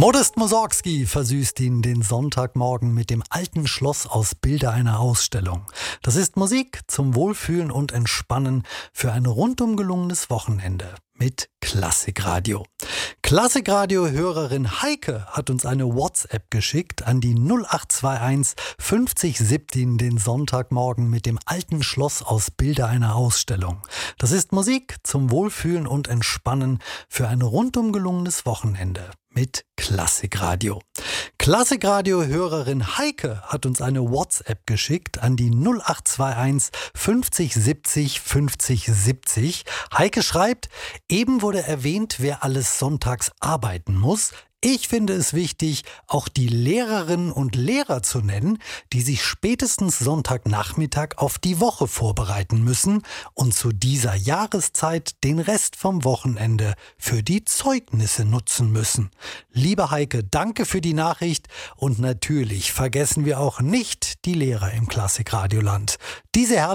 Modest Mussorgsky versüßt ihn den Sonntagmorgen mit dem alten Schloss aus Bilder einer Ausstellung. Das ist Musik zum Wohlfühlen und Entspannen für ein rundum gelungenes Wochenende mit Klassikradio. Klassikradio-Hörerin Heike hat uns eine WhatsApp geschickt an die 0821 50 17 den Sonntagmorgen mit dem alten Schloss aus Bilder einer Ausstellung. Das ist Musik zum Wohlfühlen und Entspannen für ein rundum gelungenes Wochenende mit Klassikradio. Klassikradio-Hörerin Heike hat uns eine WhatsApp geschickt an die 0821 50 70 50 70. Heike schreibt, eben wurde erwähnt, wer alles sonntags arbeiten muss. Ich finde es wichtig, auch die Lehrerinnen und Lehrer zu nennen, die sich spätestens Sonntagnachmittag auf die Woche vorbereiten müssen und zu dieser Jahreszeit den Rest vom Wochenende für die Zeugnisse nutzen müssen. Liebe Heike, danke für die Nachricht und natürlich vergessen wir auch nicht die Lehrer im Klassikradioland. Diese